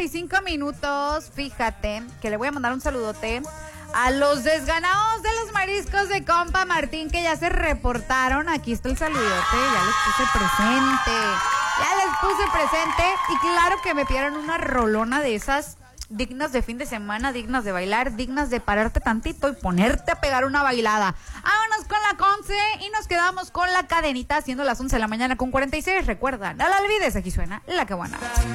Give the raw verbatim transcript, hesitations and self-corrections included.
cuarenta y cinco minutos. Fíjate que le voy a mandar un saludote a los desganados de los mariscos de compa Martín, que ya se reportaron. Aquí está el saludote, ya les puse presente. Ya les puse presente. Y claro que me pidieron una rolona de esas dignas de fin de semana, dignas de bailar, dignas de pararte tantito y ponerte a pegar una bailada. Vámonos con la Conce y nos quedamos con la cadenita, haciendo las once de la mañana con cuarenta y seis. Recuerda, no la olvides, aquí suena La Que Buena.